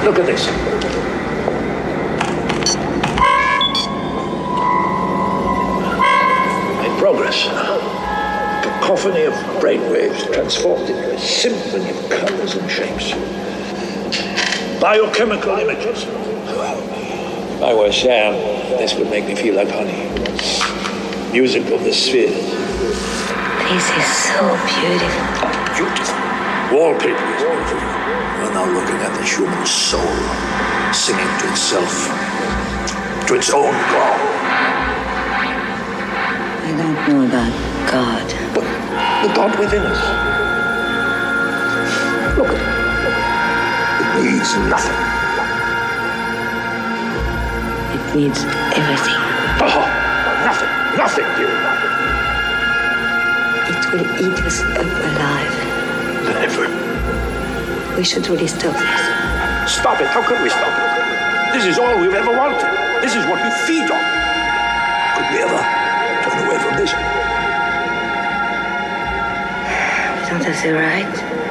Look at this. In progress. Cacophony of brainwaves transformed into a symphony of colors and shapes. Biochemical images. If I were Sam, this would make me feel like honey. Music of the spheres. This is so beautiful. Beautiful. Wallpaper is beautiful. We're now looking at the human soul, singing to itself, to its own God. I don't know about God. But the God within us. Look at it. It needs nothing. It needs everything. Oh, nothing, dear. It will eat us up alive. Never. We should really stop this. Stop it? How could we stop it? This is all we've ever wanted. This is what we feed on. Could we ever turn away from this? We don't have the right.